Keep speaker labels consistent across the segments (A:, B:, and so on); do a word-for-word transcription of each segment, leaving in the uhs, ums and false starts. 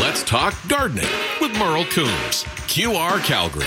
A: Let's Talk Gardening with Merle Coombs, Q R Calgary.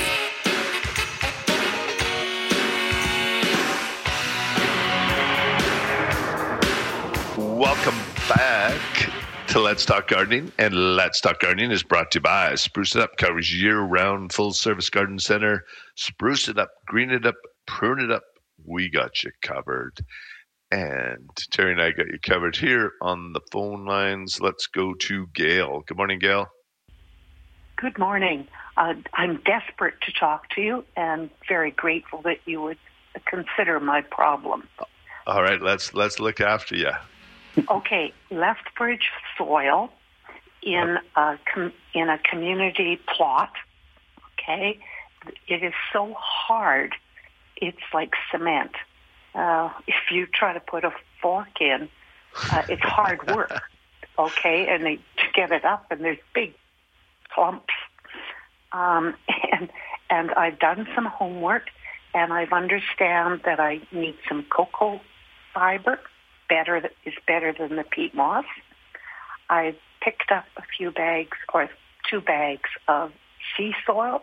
B: Welcome back to Let's Talk Gardening, and Let's Talk Gardening is brought to you by Spruce It Up, Calgary's year-round full-service garden center. Spruce it up, green it up, prune it up. We got you covered. And Terry and I got you covered here on the phone lines. Let's go to Gail. Good morning, Gail.
C: Good morning. Uh, I'm desperate to talk to you and very grateful that you would consider my problem.
B: All right, let's let's look after you.
C: Okay, Lethbridge soil in a com- in a community plot. Okay, it is so hard. It's like cement. Uh, if you try to put a fork in, uh, it's hard work. Okay, and they to get it up, and there's big clumps. Um, and and I've done some homework, and I've understand that I need some cocoa fiber. Better is better than the peat moss. I picked up a few bags or two bags of sea soil.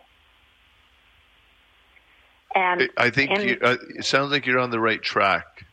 C: And
B: I think
C: in,
B: you, uh, it sounds like you're on the right track.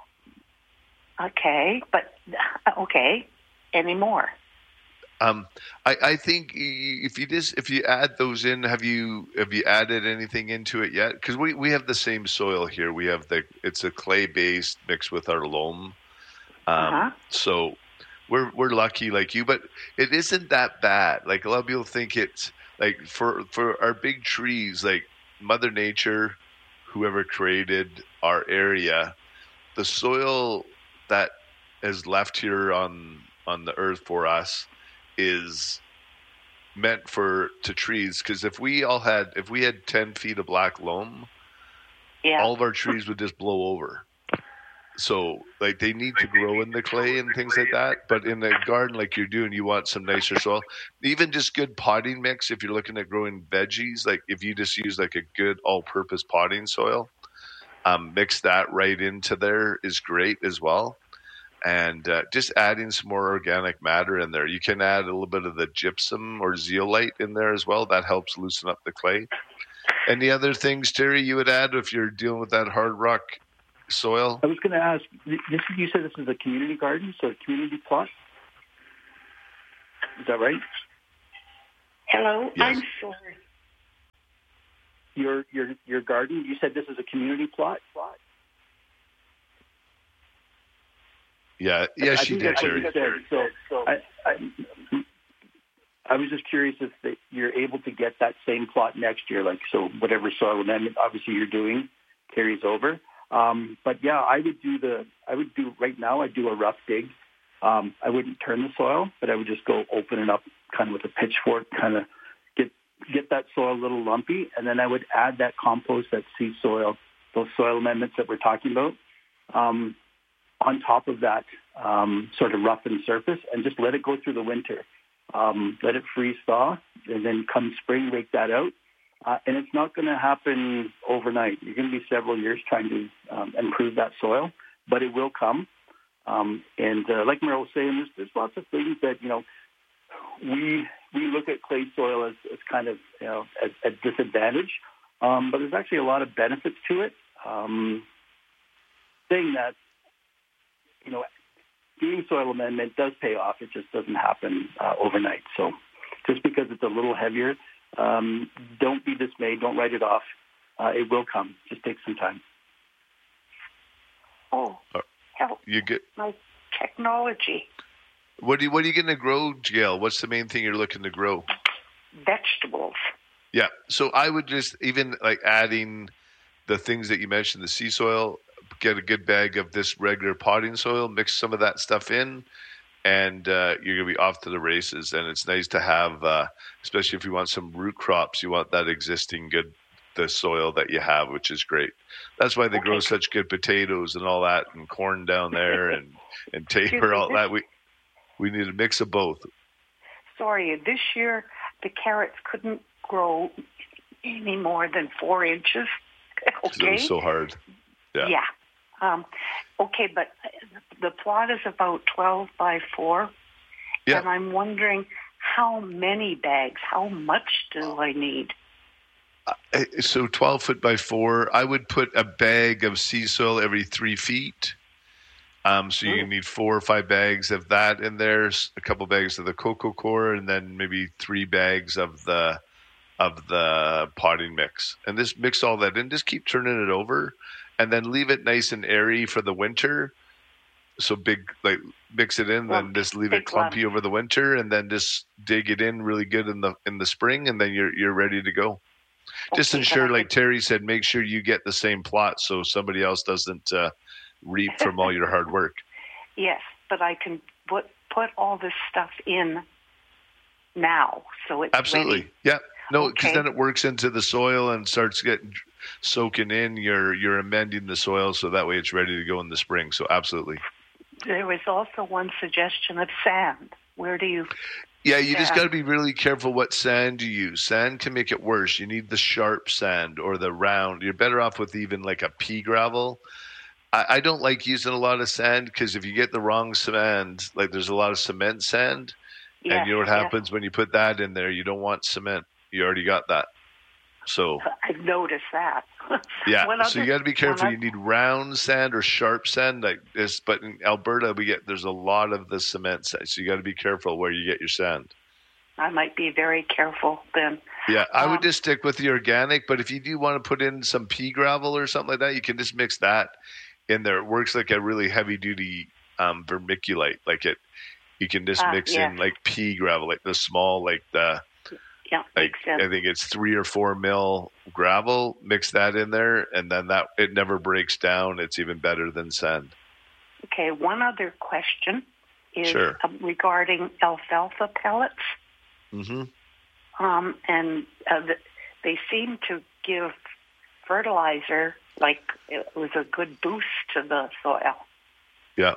C: Okay, but okay, any more?
B: Um, I, I think if you just if you add those in, have you have you added anything into it yet? Because we, we have the same soil here. We have the it's a clay based mixed with our loam. Um,
C: uh-huh.
B: So we're we're lucky like you, but it isn't that bad. Like a lot of people think it's like for for our big trees, like Mother Nature, whoever created our area, the soil that is left here on on the earth for us is meant for to trees. Because if we all had if we had ten feet of black loam,
C: yeah.
B: all of our trees would just blow over. So, like, they need to grow in the clay and things like that. But in a garden like you're doing, you want some nicer soil. Even just good potting mix, if you're looking at growing veggies, like if you just use like a good all-purpose potting soil, um, mix that right into there is great as well. And uh, just adding some more organic matter in there. You can add a little bit of the gypsum or zeolite in there as well. That helps loosen up the clay. Any other things, Terry, you would add if you're dealing with that hard rock soil?
D: I was going to ask, this, you said this is a community garden, so a community plot? Is that right?
C: Hello,
B: yes.
C: I'm sorry.
D: Your your your garden, you said this is a community plot? plot?
B: Yeah, yes, she did, Terry.
D: So, so I, I, I was just curious if the, you're able to get that same plot next year, like so whatever soil amendment obviously you're doing carries over. Um, but yeah, I would do the, I would do right now, I'd do a rough dig. Um, I wouldn't turn the soil, but I would just go open it up kind of with a pitchfork, kind of get, get that soil a little lumpy. And then I would add that compost, that seed soil, those soil amendments that we're talking about, um, on top of that, um, sort of roughened surface, and just let it go through the winter. Um, let it freeze thaw, and then come spring, rake that out. Uh, and it's not going to happen overnight. You're going to be several years trying to um, improve that soil, but it will come. Um, and uh, like Merle was saying, there's, there's lots of things that, you know, we we look at clay soil as, as kind of, you know, at, at disadvantage, um, but there's actually a lot of benefits to it. Um, saying that, you know, doing soil amendment does pay off. It just doesn't happen uh, overnight. So just because it's a little heavier, Um, don't be dismayed. Don't write it off. Uh, it will come. Just take some time.
C: Oh, help!
B: You get
C: my technology.
B: What do you, what are you going to grow, Gail? What's the main thing you're looking to grow?
C: Vegetables.
B: Yeah. So I would just even like adding the things that you mentioned, the sea soil. Get a good bag of this regular potting soil. Mix some of that stuff in. And uh, you're going to be off to the races. And it's nice to have, uh, especially if you want some root crops, you want that existing good, the soil that you have, which is great. That's why they okay. grow such good potatoes and all that, and corn down there, and, and taper, all that. We we need a mix of both.
C: Sorry, this year the carrots couldn't grow any more than four inches. Okay.
B: It was so hard. Yeah.
C: Yeah. Um, okay, but the plot is about twelve by four,
B: yeah.
C: and I'm wondering how many bags? How much do I need?
B: Uh, so twelve foot by four, I would put a bag of sea soil every three feet. Um, so you need four or five bags of that in there, a couple bags of the cocoa core, and then maybe three bags of the of the potting mix. And just mix all that in. Just keep turning it over, and then leave it nice and airy for the winter. So big, like mix it in, then just leave it clumpy over the winter, and then just dig it in really good in the in the spring, and then you're you're ready to go. Just ensure, like Terry said, make sure you get the same plot so somebody else doesn't uh, reap from all your hard work.
C: Yes, but I can put put all this stuff in now, so it's
B: absolutely
C: ready.
B: Yeah. No, because
C: okay.
B: then it works into the soil and starts getting soaking in. You're you're amending the soil so that way it's ready to go in the spring. So absolutely.
C: There was also one suggestion of sand. Where do you?
B: Yeah, you
C: sand?
B: just got to be really careful what sand you use. Sand can make it worse. You need the sharp sand or the round. You're better off with even like a pea gravel. I, I don't like using a lot of sand because if you get the wrong sand, like there's a lot of cement sand,
C: yes,
B: and you know what
C: yes.
B: happens when you put that in there? You don't want cement. You already got that. So
C: I've noticed that.
B: Yeah,
C: other,
B: so you got to be careful.
C: other,
B: You need round sand or sharp sand like this. But in Alberta, we get there's a lot of the cement sand, so you got to be careful where you get your sand.
C: I might be very careful then.
B: Yeah, I
C: um,
B: would just stick with the organic. But if you do want to put in some pea gravel or something like that, you can just mix that in there. It works like a really heavy duty um, vermiculite. Like it, you can just
C: uh,
B: mix
C: yeah.
B: in like pea gravel, like the small, like the.
C: Yeah,
B: like
C: makes sense.
B: I think it's three or four mil gravel. Mix that in there, and then that it never breaks down. It's even better than sand.
C: Okay, one other question is
B: Sure.
C: um, regarding alfalfa pellets.
B: Mm-hmm.
C: Um, and uh, the, they seem to give fertilizer, like it was a good boost to the soil.
B: Yeah,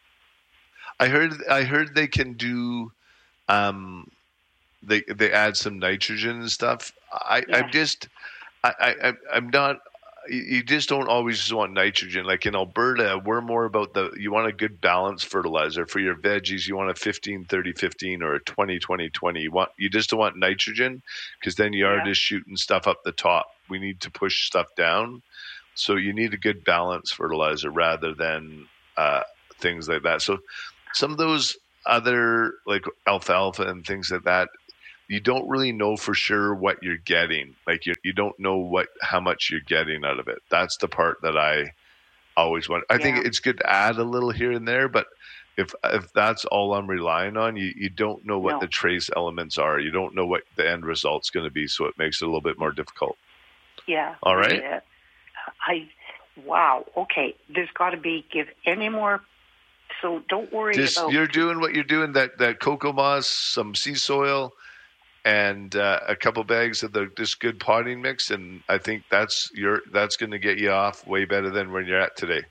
B: I heard. I heard they can do. Um, They they add some nitrogen and stuff. I
C: Yeah.
B: I'm just I, I I'm not. You just don't always just want nitrogen. Like in Alberta, we're more about the. You want a good balanced fertilizer for your veggies. You want a fifteen thirty fifteen or a twenty twenty twenty. You want you just don't want nitrogen because then you are
C: Yeah.
B: just shooting stuff up the top. We need to push stuff down, so you need a good balanced fertilizer rather than uh, things like that. So some of those other like alfalfa and things like that. You don't really know for sure what you're getting. Like you, you don't know what how much you're getting out of it. That's the part that I always want. I
C: Yeah.
B: think it's good to add a little here and there, but if if that's all I'm relying on, you, you don't know what
C: No.
B: the trace elements are. You don't know what the end result's going to be, so it makes it a little bit more difficult.
C: Yeah.
B: All right.
C: Yeah. I. Wow. Okay. There's got to be give any more. So don't worry
B: Just
C: about.
B: you're doing what you're doing. That that cocoa moss, some sea soil, and uh, a couple bags of the this good potting mix, and I think that's your that's going to get you off way better than where you're at today.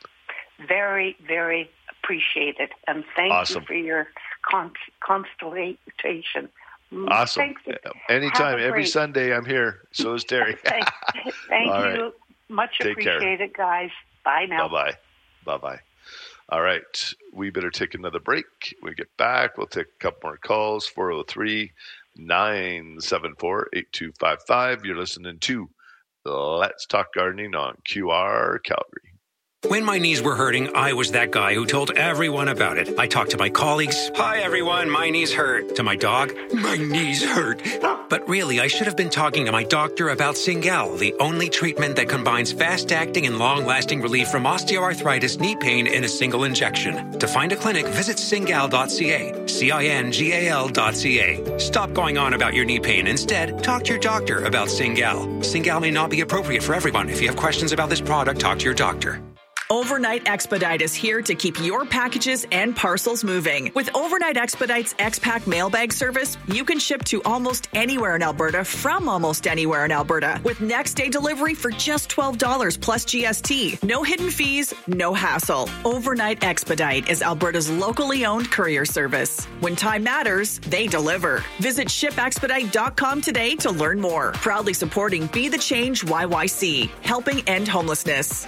C: Very, very appreciated, and thank
B: Awesome.
C: you for your con- constellation. Mm,
B: Awesome.
C: Thanks.
B: Anytime,
C: Have a
B: every
C: great-
B: Sunday, I'm here. So is Terry.
C: Thank, thank
B: All
C: you.
B: right.
C: Much
B: Take care.
C: appreciated, guys. Bye now.
B: Bye bye. Bye bye. All right. We better take another break. When we get back, we'll take a couple more calls. four oh three, nine seven four, eight two five five. You're listening to Let's Talk Gardening on Q R Calgary.
E: When my knees were hurting, I was that guy who told everyone about it. I talked to my colleagues. Hi, everyone. My knees hurt. To my dog. My knees hurt. But really, I should have been talking to my doctor about Cingal, the only treatment that combines fast-acting and long-lasting relief from osteoarthritis knee pain in a single injection. To find a clinic, visit cingal dot c a. C I N G A L dot C A. Stop going on about your knee pain. Instead, talk to your doctor about Cingal. Cingal may not be appropriate for everyone. If you have questions about this product, talk to your doctor.
F: Overnight Expedite is here to keep your packages and parcels moving. With Overnight Expedite's X-Pack mailbag service, you can ship to almost anywhere in Alberta from almost anywhere in Alberta with next day delivery for just twelve dollars plus G S T. No hidden fees, no hassle. Overnight Expedite is Alberta's locally owned courier service. When time matters, they deliver. Visit ship expedite dot com today to learn more. Proudly supporting Be the Change Y Y C, helping end homelessness.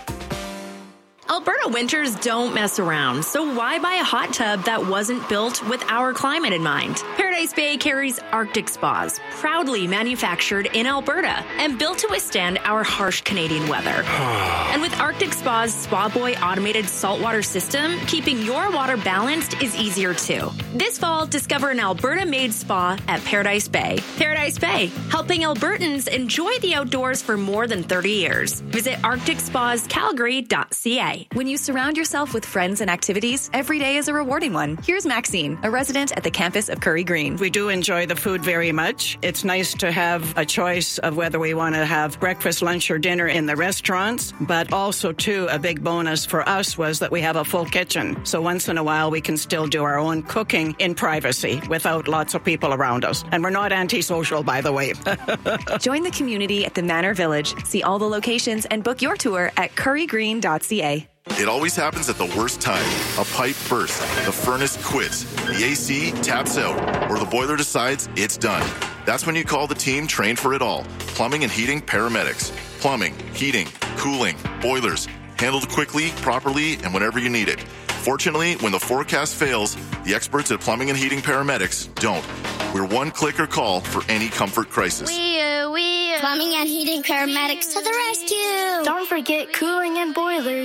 G: Alberta winters don't mess around, so why buy a hot tub that wasn't built with our climate in mind? Paradise Paradise Bay carries Arctic Spas, proudly manufactured in Alberta and built to withstand our harsh Canadian weather. And with Arctic Spa's Spa Boy automated saltwater system, keeping your water balanced is easier too. This fall, discover an Alberta-made spa at Paradise Bay. Paradise Bay, helping Albertans enjoy the outdoors for more than thirty years. Visit arctic spas calgary dot c a.
H: When you surround yourself with friends and activities, every day is a rewarding one. Here's Maxine, a resident at the campus of Curry Green.
I: We do enjoy the food very much. It's nice to have a choice of whether we want to have breakfast, lunch, or dinner in the restaurants, but also, too, a big bonus for us was that we have a full kitchen. So once in a while, we can still do our own cooking in privacy without lots of people around us. And we're not antisocial, by the way.
H: Join the community at the Manor Village. See all the locations and book your tour at curry green dot c a.
J: It always happens at the worst time. A pipe bursts, the furnace quits, the A C taps out, or the boiler decides it's done. That's when you call the team trained for it all. Plumbing and heating paramedics. Plumbing, heating, cooling, boilers. Handled quickly, properly, and whenever you need it. Fortunately, when the forecast fails, the experts at Plumbing and Heating Paramedics don't. We're one click or call for any comfort crisis.
K: We are, we are. Plumbing and Heating Paramedics to the rescue.
L: Don't forget cooling and boilers.